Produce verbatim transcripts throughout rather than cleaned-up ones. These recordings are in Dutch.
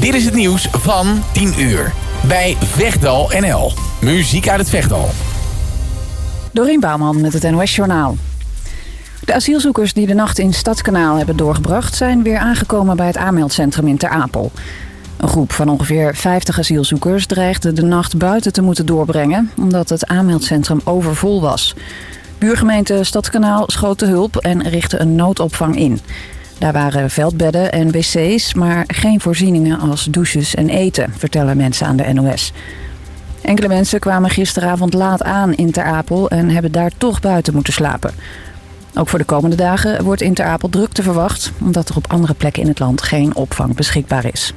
Dit is het nieuws van tien uur. Bij Vechtdal N L. Muziek uit het Vechtdal. Dorien Bouwman met het N O S-journaal. De asielzoekers die de nacht in Stadskanaal hebben doorgebracht zijn weer aangekomen bij het aanmeldcentrum in Ter Apel. Een groep van ongeveer vijftig asielzoekers dreigde de nacht buiten te moeten doorbrengen omdat het aanmeldcentrum overvol was. Buurgemeente Stadskanaal schoot te hulp en richtte een noodopvang in. Daar waren veldbedden en wc's, maar geen voorzieningen als douches en eten, vertellen mensen aan de N O S. Enkele mensen kwamen gisteravond laat aan in Ter Apel en hebben daar toch buiten moeten slapen. Ook voor de komende dagen wordt in Ter Apel drukte verwacht, omdat er op andere plekken in het land geen opvang beschikbaar is.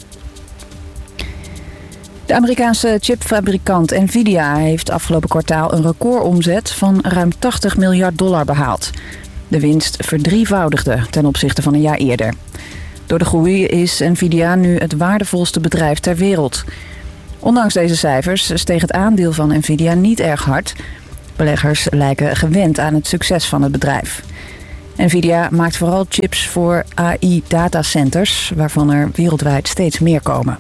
De Amerikaanse chipfabrikant Nvidia heeft afgelopen kwartaal een recordomzet van ruim tachtig miljard dollar behaald. De winst verdrievoudigde ten opzichte van een jaar eerder. Door de groei is Nvidia nu het waardevolste bedrijf ter wereld. Ondanks deze cijfers steeg het aandeel van Nvidia niet erg hard. Beleggers lijken gewend aan het succes van het bedrijf. Nvidia maakt vooral chips voor A I-datacenters, waarvan er wereldwijd steeds meer komen.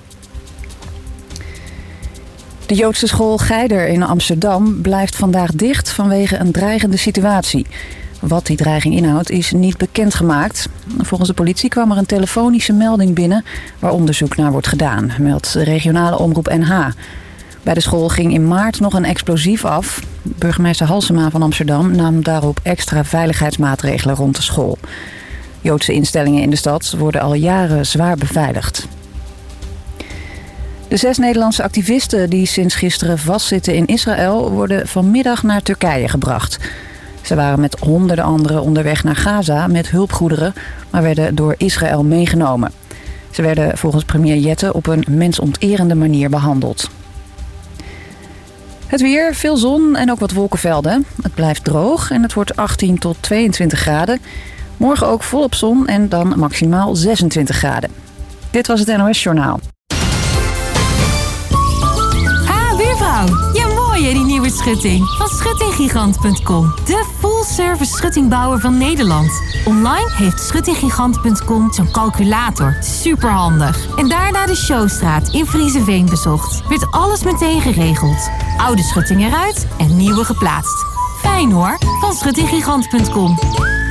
De Joodse school Geider in Amsterdam blijft vandaag dicht vanwege een dreigende situatie. Wat die dreiging inhoudt is niet bekendgemaakt. Volgens de politie kwam er een telefonische melding binnen waar onderzoek naar wordt gedaan, meldt de regionale omroep N H. Bij de school ging in maart nog een explosief af. Burgemeester Halsema van Amsterdam nam daarop extra veiligheidsmaatregelen rond de school. Joodse instellingen in de stad worden al jaren zwaar beveiligd. De zes Nederlandse activisten die sinds gisteren vastzitten in Israël worden vanmiddag naar Turkije gebracht. Ze waren met honderden anderen onderweg naar Gaza met hulpgoederen, maar werden door Israël meegenomen. Ze werden volgens premier Jette op een mensonterende manier behandeld. Het weer, veel zon en ook wat wolkenvelden. Het blijft droog en het wordt achttien tot tweeëntwintig graden. Morgen ook volop zon en dan maximaal zesentwintig graden. Dit was het N O S-journaal. Ah, buurvrouw. Ja, mooi hè, die nieuwe schutting. Van schutting gigant punt com. De full-service schuttingbouwer van Nederland. Online heeft schutting gigant punt com zo'n calculator. Superhandig. En daarna de Showstraat in Friezenveen bezocht. Werd alles meteen geregeld. Oude schutting eruit en nieuwe geplaatst. Fijn hoor, van schutting gigant punt com.